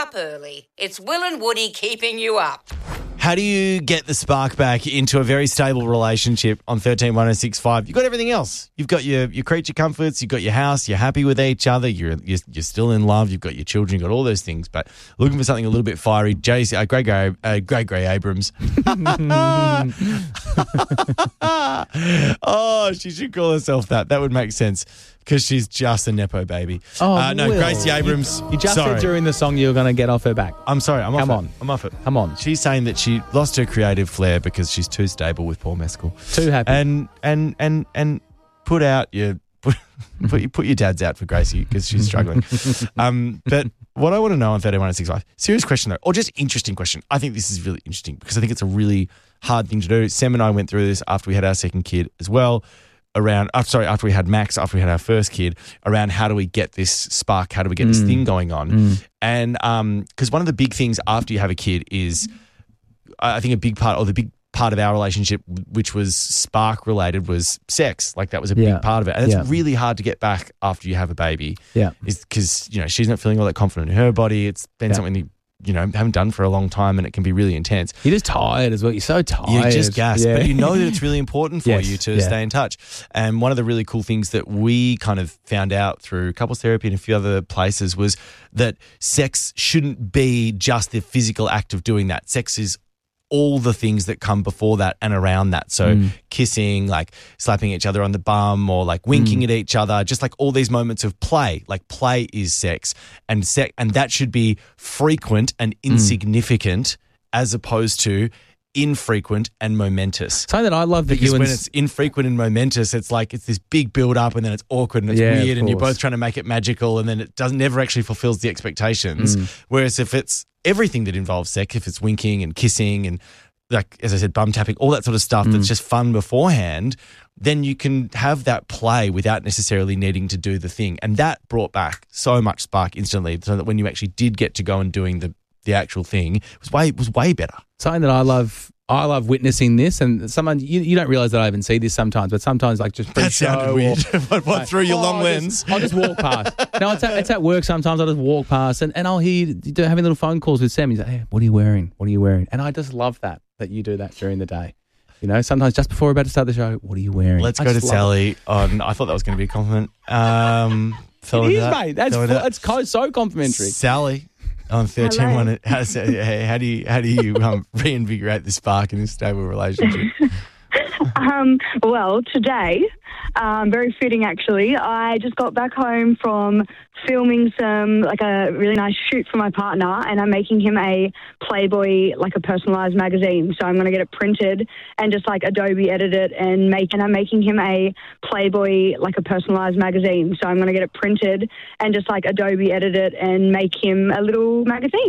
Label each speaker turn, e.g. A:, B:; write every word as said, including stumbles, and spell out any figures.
A: up early. It's Will and Woody keeping you up.
B: How do you get the spark back into a very stable relationship on thirteen one oh six five? You've got everything else. You've got your, your creature comforts, you've got your house, you're happy with each other, you're, you're you're still in love, you've got your children, you've got all those things, but looking for something a little bit fiery, Jay, uh, Greg, uh, Greg Gray Abrams. Oh, she should call herself that. That would make sense because she's just a Nepo baby.
C: Oh,
B: uh, no,
C: Will.
B: Gracie Abrams.
C: You just
B: sorry.
C: said during the song you were going to get off her back.
B: I'm sorry. I'm off
C: Come
B: it.
C: on.
B: I'm off it.
C: Come on.
B: She's saying that she lost her creative flair because she's too stable with Paul Mescal.
C: Too happy.
B: And and and and put out your put put, your- put your dads out for Gracie because she's struggling. um, but what I want to know on thirteen one oh six five, serious question though, or just interesting question. I think this is really interesting because I think it's a really hard thing to do. Sam and I went through this after we had our second kid as well. Around, uh, sorry, after we had Max, after we had our first kid, around how do we get this spark, how do we get this thing going on?
C: Mm.
B: And um, because one of the big things after you have a kid is, I think a big part, or the big part of our relationship, which was spark related, was sex. Like that was a
C: Yeah.
B: big part of it, and it's
C: Yeah.
B: really hard to get back after you have a baby.
C: Yeah.
B: is because you know she's not feeling all that confident in her body. It's been
C: Yeah.
B: something that you know haven't done for a long time, and it can be really intense.
C: You're just tired as well. You're so tired.
B: You just gas,
C: Yeah.
B: but you know that it's really important for
C: Yes,
B: you to
C: yeah.
B: stay in touch. And one of the really cool things that we kind of found out through couples therapy and a few other places was that sex shouldn't be just the physical act of doing that. Sex is all the things that come before that and around that. So
C: Mm.
B: kissing, like slapping each other on the bum or like winking
C: Mm.
B: at each other, just like all these moments of play. Like play is sex, and sex, and that should be frequent and
C: Mm.
B: insignificant as opposed to infrequent and momentous.
C: Something that I love that
B: Because
C: you
B: when
C: and
B: it's infrequent and momentous, it's like it's this big build up and then it's awkward and it's
C: Yeah, of
B: weird and you're
C: course.
B: both trying to make it magical and then it doesn't never actually fulfills the expectations.
C: Mm.
B: Whereas if it's everything that involves sex, if it's winking and kissing and like as I said, bum tapping, all that sort of stuff
C: Mm.
B: that's just fun beforehand, then you can have that play without necessarily needing to do the thing. And that brought back so much spark instantly, so that when you actually did get to go and doing the the actual thing, it was way it was way better.
C: something that I love. I love witnessing this, and sometimes you, you don't realize that I even see this sometimes, but sometimes like just
B: That sounded
C: pre-show
B: weird.
C: or-
B: what, what, through your
C: Oh,
B: long
C: I'll
B: lens?
C: Just, I'll just walk past. No, it's at, it's at work sometimes. I just walk past and, and I'll hear you do- having little phone calls with Sam. He's like, hey, what are you wearing? What are you wearing? And I just love that, that you do that during the day. You know, sometimes just before we're about to start the show, what are you wearing?
B: Let's
C: I
B: go to
C: just love
B: Sally. On, I thought that was going to be a compliment. Um, fell
C: It
B: into
C: is,
B: that.
C: mate. That's
B: Fell
C: full,
B: into that.
C: it's co- so complimentary.
B: Sally on thirteen
D: Hello.
B: one. How, does- hey, how do you how do you um, reinvigorate the spark in this stable relationship?
D: Um, well, today, um, very fitting actually. I just got back home from filming some, like a really nice shoot for my partner, and I'm making him a Playboy, like a personalized magazine. So I'm going to get it printed and just like Adobe edit it and make, and I'm making him a Playboy, like a personalized magazine. So I'm going to get it printed and just like Adobe edit it and make him a little magazine.